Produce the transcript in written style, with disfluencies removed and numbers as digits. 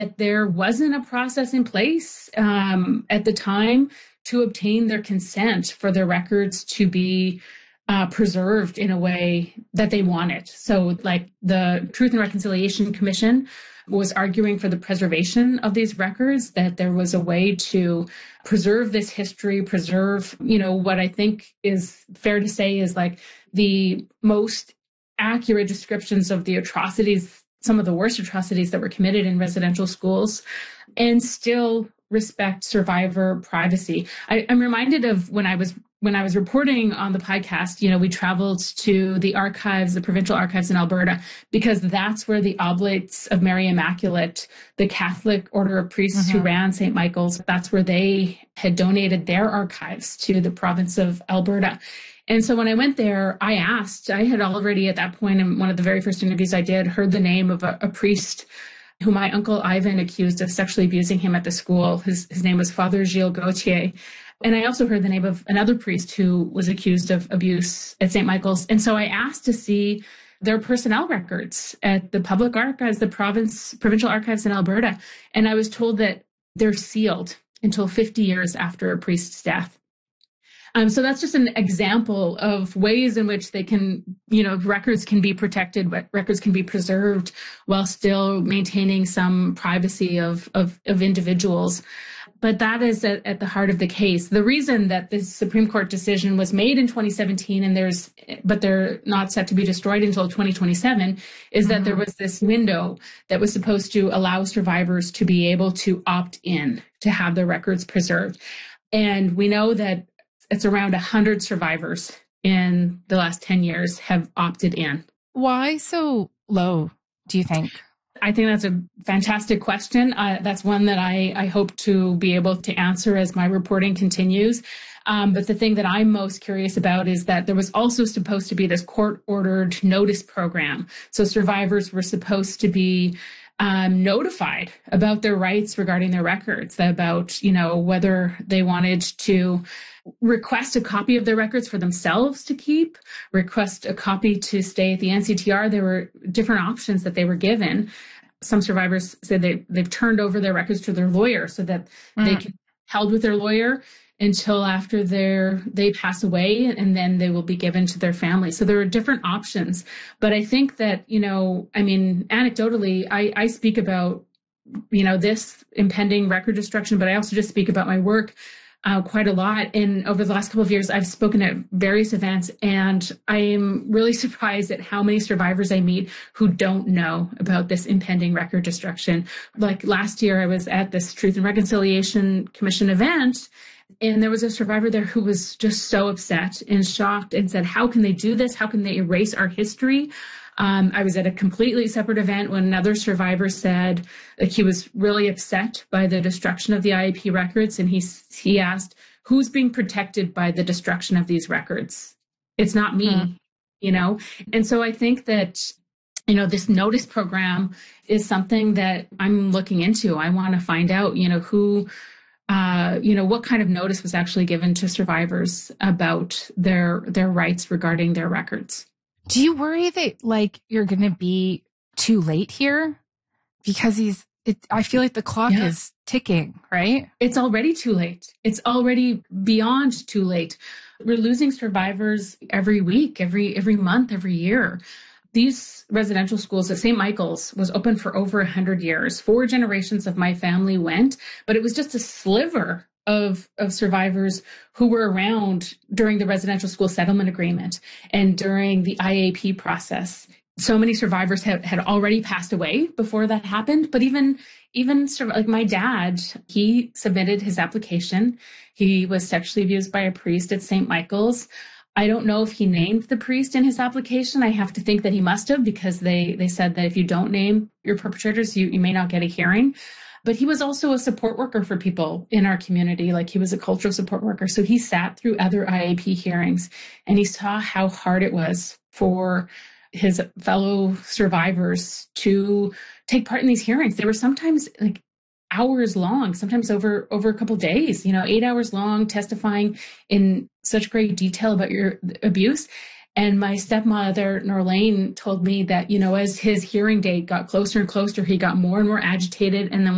there wasn't a process in place at the time to obtain their consent for their records to be preserved in a way that they wanted. So like the Truth and Reconciliation Commission was arguing for the preservation of these records, that there was a way to preserve this history, preserve, what I think is fair to say is like the most accurate descriptions of the atrocities, some of the worst atrocities that were committed in residential schools, and still respect survivor privacy. I'm reminded of when I was reporting on the podcast, we traveled to the archives, the provincial archives in Alberta, because that's where the Oblates of Mary Immaculate, the Catholic order of priests who ran St. Michael's, that's where they had donated their archives to the province of Alberta. And so when I went there, I had already at that point, in one of the very first interviews I did, heard the name of a priest who my uncle Ivan accused of sexually abusing him at the school. His name was Father Gilles Gauthier. And I also heard the name of another priest who was accused of abuse at St. Michael's. And so I asked to see their personnel records at the public archives, the provincial archives in Alberta. And I was told that they're sealed until 50 years after a priest's death. So that's just an example of ways in which they can, records can be protected, records can be preserved while still maintaining some privacy of individuals. But that is at the heart of the case. The reason that this Supreme Court decision was made in 2017 but they're not set to be destroyed until 2027 is that there was this window that was supposed to allow survivors to be able to opt in to have their records preserved. And we know that it's around 100 survivors in the last 10 years have opted in. Why so low, do you think? I think that's a fantastic question. That's one that I hope to be able to answer as my reporting continues. But the thing that I'm most curious about is that there was also supposed to be this court-ordered notice program. So survivors were supposed to be notified about their rights regarding their records, about, whether they wanted to request a copy of their records for themselves to keep, request a copy to stay at the NCTR. There were different options that they were given. Some survivors said they've turned over their records to their lawyer so that they can be held with their lawyer until after they pass away, and then they will be given to their family. So there are different options. But I think that, anecdotally, I speak about, this impending record destruction, but I also just speak about my work quite a lot. And over the last couple of years, I've spoken at various events, and I am really surprised at how many survivors I meet who don't know about this impending record destruction. Like last year, I was at this Truth and Reconciliation Commission event, and there was a survivor there who was just so upset and shocked and said, how can they do this? How can they erase our history? I was at a completely separate event when another survivor said that he was really upset by the destruction of the IAP records. And he asked, who's being protected by the destruction of these records? It's not me, And so I think that, this notice program is something that I'm looking into. I want to find out, who, what kind of notice was actually given to survivors about their rights regarding their records. Do you worry that you're going to be too late here? Because I feel like the clock is ticking, right? It's already too late. It's already beyond too late. We're losing survivors every week, every month, every year. These residential schools at St. Michael's was open for over 100 years. 4 generations of my family went, but it was just a sliver of survivors who were around during the residential school settlement agreement and during the IAP process. So many survivors had already passed away before that happened. But even like my dad, he submitted his application. He was sexually abused by a priest at St. Michael's. I don't know if he named the priest in his application. I have to think that he must have, because they said that if you don't name your perpetrators, you may not get a hearing. But he was also a support worker for people in our community. Like, he was a cultural support worker. So he sat through other IAP hearings, and he saw how hard it was for his fellow survivors to take part in these hearings. They were sometimes like hours long, sometimes over a couple of days, 8 hours long, testifying in such great detail about your abuse. And my stepmother, Norlane, told me that, as his hearing date got closer and closer, he got more and more agitated. And then